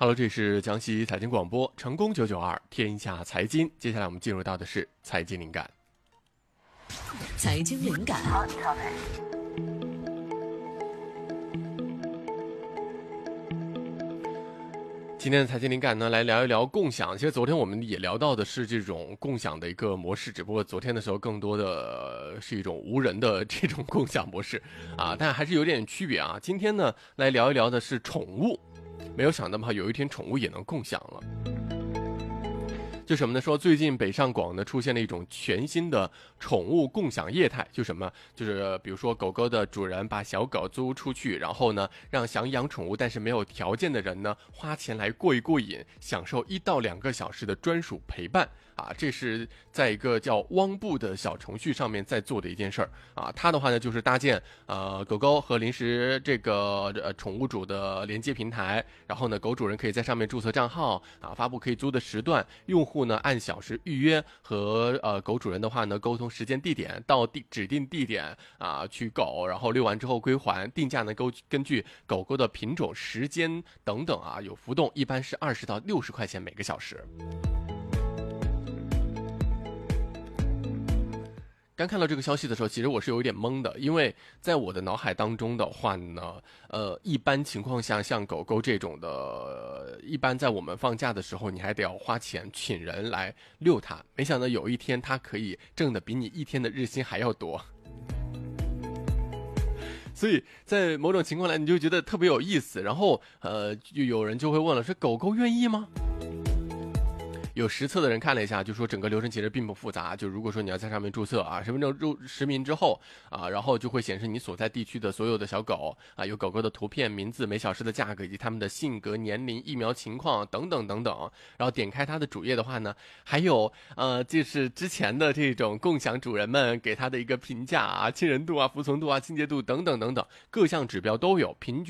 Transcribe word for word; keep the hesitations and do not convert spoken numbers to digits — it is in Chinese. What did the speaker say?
Hello，这里是江西财经广播，成功九九二天下财经。接下来我们进入到的是财经灵感。 财经灵感， 今天的财经灵感呢，来聊一聊共享。其实昨天我们也聊到的是这种共享的一个模式，只不过昨天的时候更多的是一种无人的这种共享模式啊，但还是有点区别啊。今天呢，来聊一聊的是宠物。没有想到嘛，有一天宠物也能共享了。就什么呢？说最近北上广呢出现了一种全新的宠物共享业态，就什么？就是比如说狗狗的主人把小狗租出去，然后呢让想养宠物但是没有条件的人呢花钱来过一过瘾，享受一到两个小时的专属陪伴啊！这是在一个叫汪布的小程序上面在做的一件事儿啊。它的话呢就是搭建呃狗狗和临时这个呃宠物主的连接平台，然后呢狗主人可以在上面注册账号啊，发布可以租的时段，用户呢按小时预约，和呃狗主人的话呢沟通时间地点，到地指定地点啊取狗，然后遛完之后归还，定价呢根根据狗狗的品种、时间等等啊有浮动，一般是二十到六十块钱每个小时。刚看到这个消息的时候，其实我是有一点懵的，因为在我的脑海当中的话呢，呃，一般情况下像狗狗这种的，呃一般在我们放假的时候，你还得要花钱请人来遛它。没想到有一天它可以挣的比你一天的日薪还要多，所以在某种情况来，你就觉得特别有意思。然后，呃，就有人就会问了，说狗狗愿意吗？有实测的人看了一下，就说整个流程其实并不复杂。就如果说你要在上面注册啊，身份证入实名之后啊，然后就会显示你所在地区的所有的小狗啊，有狗狗的图片、名字、每小时的价格以及它们的性格、年龄、疫苗情况等等等等。然后点开它的主页的话呢，还有呃，就是之前的这种共享主人们给它的一个评价啊、亲人度啊、服从度啊、清洁度等等等等，各项指标都有，平均